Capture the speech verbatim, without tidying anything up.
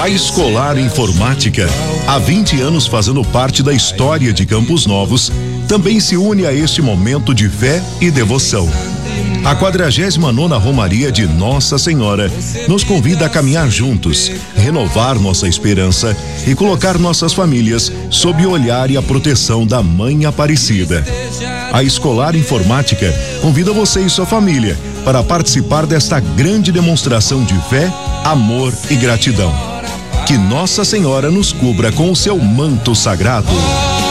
A Escolar Informática, há vinte anos fazendo parte da história de Campos Novos, também se une a este momento de fé e devoção. A quadragésima nona Romaria de Nossa Senhora nos convida a caminhar juntos, renovar nossa esperança e colocar nossas famílias sob o olhar e a proteção da Mãe Aparecida. A Escolar Informática convida você e sua família para participar desta grande demonstração de fé, amor e gratidão. Que Nossa Senhora nos cubra com o seu manto sagrado.